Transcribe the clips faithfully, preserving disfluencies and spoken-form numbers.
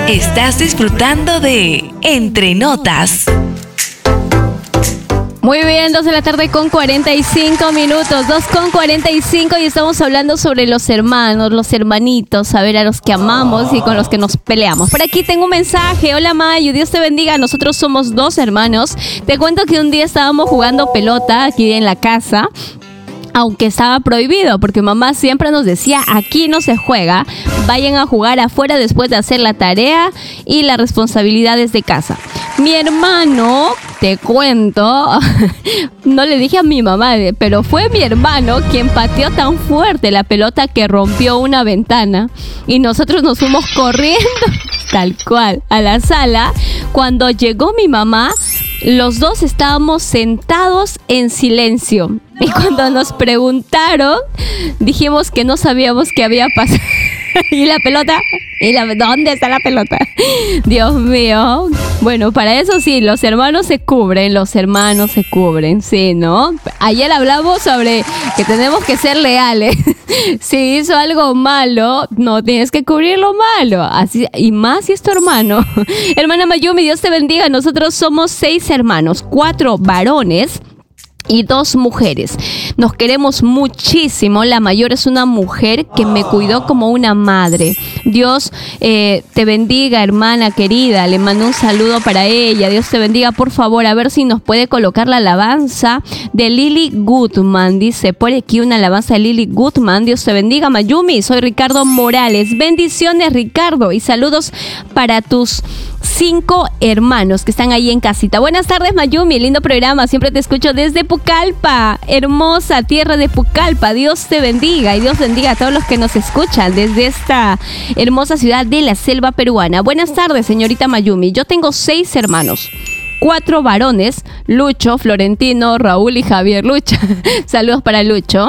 Estás disfrutando de Entre Notas. Muy bien, dos de la tarde con cuarenta y cinco minutos, dos con cuarenta y cinco, y estamos hablando sobre los hermanos, los hermanitos, saber a los que amamos y con los que nos peleamos. Por aquí tengo un mensaje. Hola Mayu, Dios te bendiga. Nosotros somos dos hermanos. Te cuento que un día estábamos jugando pelota aquí en la casa, aunque estaba prohibido, porque mamá siempre nos decía, aquí no se juega, vayan a jugar afuera después de hacer la tarea y las responsabilidades de casa. Mi hermano, te cuento, no le dije a mi mamá, pero fue mi hermano quien pateó tan fuerte la pelota que rompió una ventana y nosotros nos fuimos corriendo, tal cual, a la sala. Cuando llegó mi mamá, los dos estábamos sentados en silencio. Y cuando nos preguntaron, dijimos que no sabíamos qué había pasado. ¿Y la pelota? ¿Y la, ¿Dónde está la pelota? Dios mío. Bueno, para eso sí, los hermanos se cubren, los hermanos se cubren, sí, ¿no? Ayer hablamos sobre que tenemos que ser leales. Si hizo algo malo, no tienes que cubrir lo malo. Así, y más si es tu hermano. Hermana Mayumi, Dios te bendiga. Nosotros somos seis hermanos, cuatro varones y dos mujeres. Nos queremos muchísimo. La mayor es una mujer que me cuidó como una madre. Dios eh, te bendiga, hermana querida. Le mando un saludo para ella. Dios te bendiga. Por favor, a ver si nos puede colocar la alabanza de Lily Goodman. Dice por aquí una alabanza de Lily Goodman. Dios te bendiga, Mayumi. Soy Ricardo Morales. Bendiciones, Ricardo. Y saludos para tus cinco hermanos que están ahí en casita. Buenas tardes, Mayumi. Lindo programa. Siempre te escucho desde Pucallpa. Hermosa tierra de Pucallpa. Dios te bendiga y Dios bendiga a todos los que nos escuchan desde esta hermosa ciudad de la selva peruana. Buenas tardes, señorita Mayumi. Yo tengo seis hermanos. Cuatro varones, Lucho, Florentino, Raúl y Javier. Lucho. Saludos para Lucho.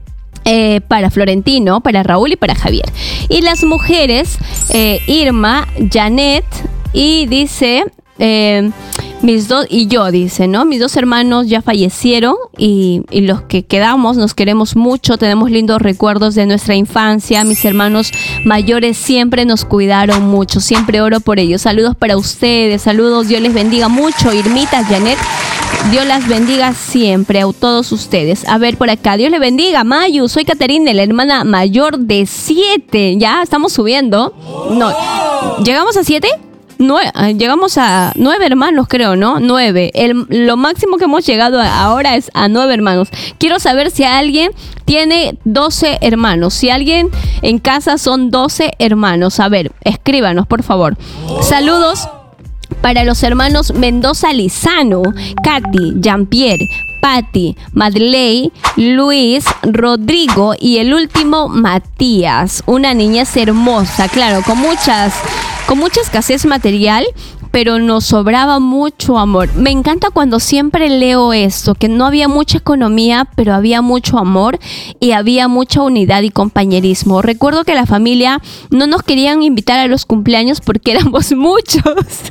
Eh, para Florentino, para Raúl y para Javier. Y las mujeres, eh, Irma, Janet y dice... Eh, mis dos y yo, dice, ¿no? Mis dos hermanos ya fallecieron y, y los que quedamos nos queremos mucho, tenemos lindos recuerdos de nuestra infancia. Mis hermanos mayores siempre nos cuidaron mucho, siempre oro por ellos. Saludos para ustedes, saludos, Dios les bendiga mucho. Irmita, Janet, Dios las bendiga siempre a todos ustedes. A ver, por acá, Dios le bendiga, Mayu, soy Caterina, la hermana mayor de siete. Ya estamos subiendo. No, ¿llegamos a siete? Nue- llegamos a nueve hermanos, creo, ¿no? Nueve. El, lo máximo que hemos llegado a, ahora es a nueve hermanos. Quiero saber si alguien tiene doce hermanos. Si alguien en casa son doce hermanos. A ver, escríbanos, por favor. Saludos para los hermanos Mendoza Lizano, Katy, Jean-Pierre, Patti, Madley, Luis, Rodrigo y el último Matías. Una niñez hermosa, claro, con muchas... con mucha escasez material, pero nos sobraba mucho amor. Me encanta cuando siempre leo esto, que no había mucha economía, pero había mucho amor y había mucha unidad y compañerismo. Recuerdo que la familia no nos querían invitar a los cumpleaños porque éramos muchos.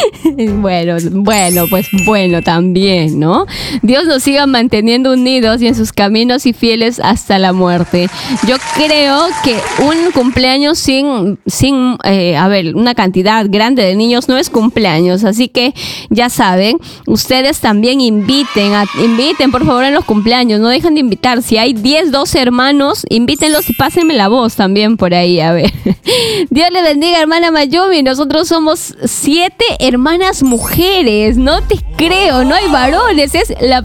Bueno, bueno, pues bueno también, ¿no? Dios nos siga manteniendo unidos y en sus caminos y fieles hasta la muerte. Yo creo que un cumpleaños sin, sin eh, a ver, una cantidad grande de niños no es cumpleaños, así que ya saben, ustedes también inviten, a, inviten por favor en los cumpleaños, no dejen de invitar. Si hay diez, doce hermanos, invítenlos y pásenme la voz también por ahí, a ver. Dios le bendiga, hermana Mayumi. Nosotros somos siete hermanas mujeres, no te creo, no hay varones, es la,